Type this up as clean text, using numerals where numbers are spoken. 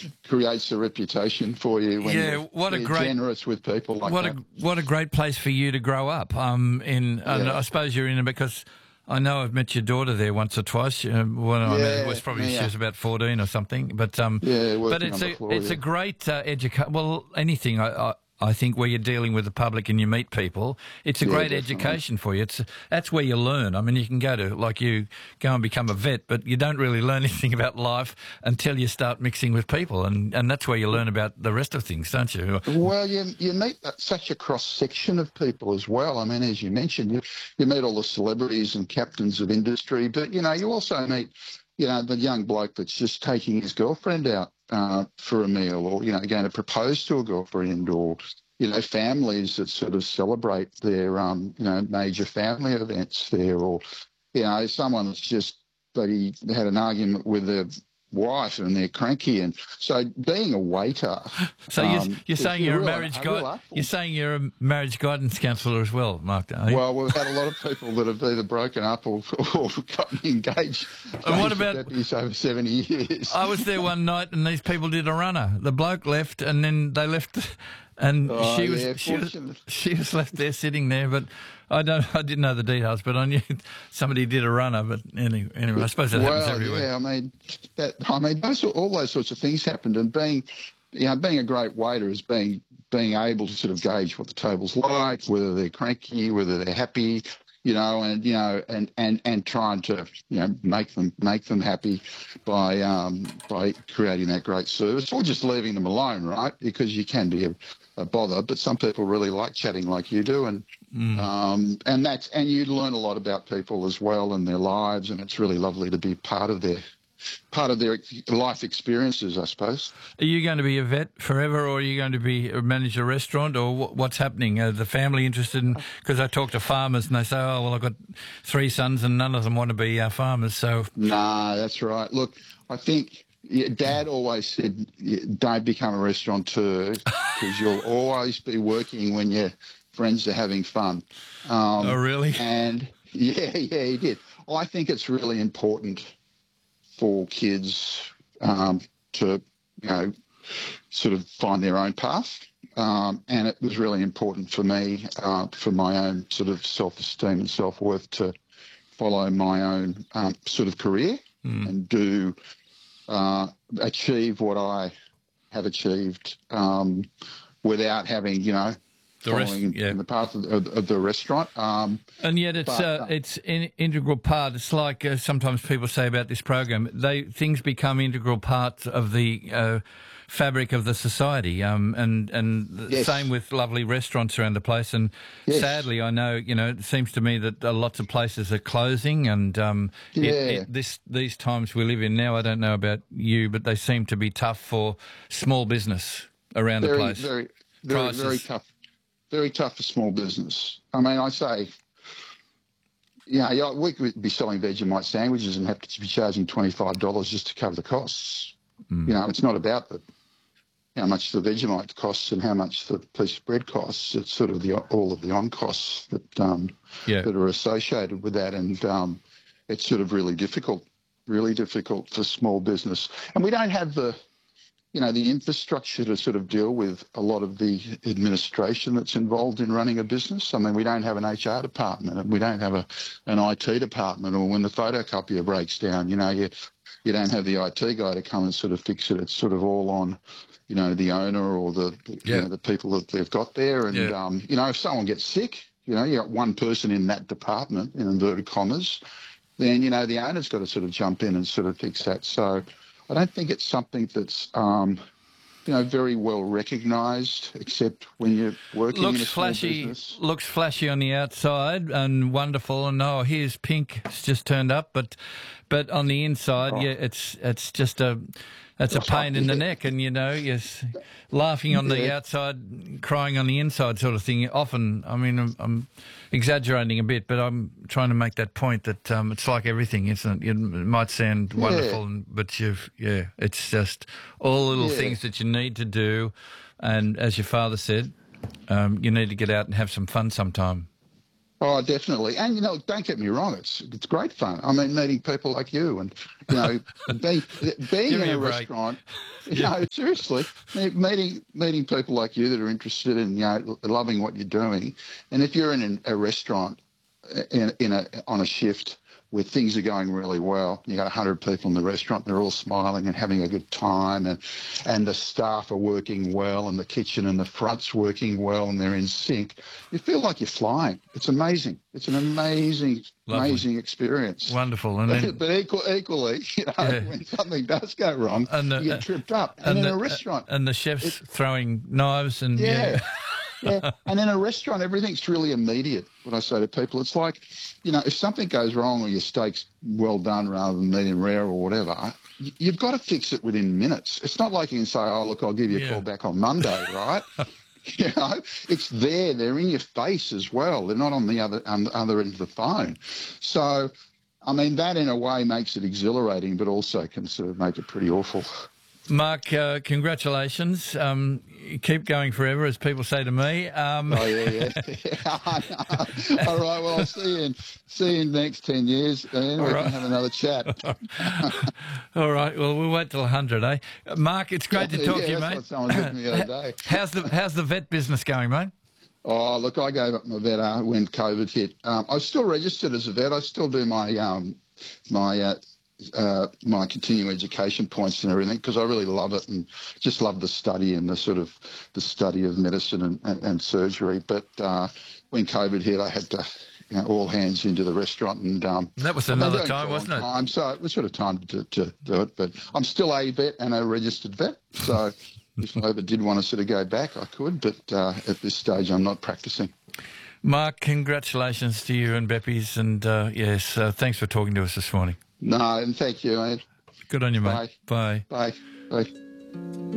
creates a reputation for you when what a you're great, generous with people like that. What a great place for you to grow up. And I suppose you're in it because I know I've met your daughter there once or twice. I met was probably she was about 14 or something. But it's a great education. Well, anything I think where you're dealing with the public and you meet people, it's a great definitely. education for you. That's where you learn. I mean, you can go and become a vet, but you don't really learn anything about life until you start mixing with people, and that's where you learn about the rest of things, don't you? Well, you meet such a cross-section of people as well. I mean, as you mentioned, you meet all the celebrities and captains of industry, but, you also meet, the young bloke that's just taking his girlfriend out for a meal, or, going to propose to a girlfriend, or, families that sort of celebrate their, major family events there, or, someone that's just bloody had an argument with their wife and they're cranky. And so being a waiter. So you're saying you're a marriage guide. You're saying you're a marriage guidance counsellor as well, Mark, are you? Well, we've had a lot of people that have either broken up or gotten engaged. And what about deputies over 70 years? I was there one night and these people did a runner. The bloke left and then they left, and she was left there sitting there. But I didn't know the details, but I knew somebody did a runner. But anyway, I suppose that happens everywhere. Yeah, all those sorts of things happened, and being a great waiter is being able to sort of gauge what the table's like, whether they're cranky, whether they're happy, and trying to make them happy by creating that great service, or just leaving them alone, right? Because you can be a bother, but some people really like chatting like you do, and you learn a lot about people as well and their lives, and it's really lovely to be part of their life experiences, I suppose. Are you going to be a vet forever, or are you going to manage a restaurant, or what's happening? Are the family interested in? Because I talk to farmers and they say, "Oh, well, I've got 3 sons and none of them want to be farmers." So no, that's right. Look, I think Dad always said, "Don't become a restaurateur because you'll always be working when your friends are having fun." Oh, really? And yeah, he did. I think it's really important for kids to, sort of find their own path. And it was really important for me, for my own sort of self-esteem and self-worth, to follow my own sort of career and achieve what I have achieved without having, following in the path of the restaurant. And yet it's an integral part. It's like sometimes people say about this program, things become integral parts of the fabric of the society. And yes. Same with lovely restaurants around the place. And sadly, I know, it seems to me that lots of places are closing. And these times we live in now, I don't know about you, but they seem to be tough for small business around the place. Very tough. Very tough for small business. I mean, I say, we could be selling Vegemite sandwiches and have to be charging $25 just to cover the costs. It's not about how much the Vegemite costs and how much the piece of bread costs. It's sort of all of the on costs that are associated with that, and it's sort of really difficult for small business. And we don't have the infrastructure to sort of deal with a lot of the administration that's involved in running a business. I mean, we don't have an HR department, and we don't have an IT department, or when the photocopier breaks down, you don't have the IT guy to come and sort of fix it. It's sort of all on, the owner or the people that they've got there. And, if someone gets sick, you got one person in that department, in inverted commas, then, the owner's got to sort of jump in and sort of fix that. So I don't think it's something that's, very well recognised, except when you're working in a small business. Looks flashy on the outside and wonderful, and here's pink, it's just turned up, but on the inside, it's just a pain in the neck, and you're laughing on the outside, crying on the inside, sort of thing. Often, I mean, I'm exaggerating a bit, but I'm trying to make that point that it's like everything, isn't it? It might sound wonderful, but it's just all little things that you need to do, and as your father said, you need to get out and have some fun sometime. Oh, definitely. And, don't get me wrong, it's great fun. I mean, meeting people like you and, being in a restaurant, seriously, meeting people like you that are interested in, loving what you're doing. And if you're in a restaurant on a shift where things are going really well, you got 100 people in the restaurant, they're all smiling and having a good time, and the staff are working well, and the kitchen and the front's working well, and they're in sync. You feel like you're flying. It's amazing. It's an amazing, Lovely. Amazing experience. Wonderful. And then, but equally, when something does go wrong, you get tripped up. And in a restaurant, and the chef's throwing knives and yeah. And in a restaurant, everything's really immediate. What I say to people, it's like, if something goes wrong or your steak's well done rather than medium rare or whatever, you've got to fix it within minutes. It's not like you can say, oh, look, I'll give you a call back on Monday, right? It's there. They're in your face as well. They're not on the other end of the phone. So, I mean, that in a way makes it exhilarating, but also can sort of make it pretty awful. Mark, congratulations. Keep going forever, as people say to me. Oh, yeah. All right, well, I'll see you in the next 10 years, and we can have another chat. All right, well, we'll wait till 100, eh? Mark, it's great to talk to you, mate. That's what someone said to me the other day. How's the vet business going, mate? Oh, look, I gave up my vet when COVID hit. I was still registered as a vet. I still do my my continuing education points and everything, because I really love it and just love the study and the study of medicine and surgery. But when COVID hit, I had to all hands into the restaurant, and that was another time, wasn't it? So it was sort of time to do it. But I'm still a vet and a registered vet, so if I ever did want to sort of go back, I could. But at this stage, I'm not practicing. Mark, congratulations to you and Beppy's, and thanks for talking to us this morning. No, and thank you, mate. Good on you, mate. Bye. Bye. Bye.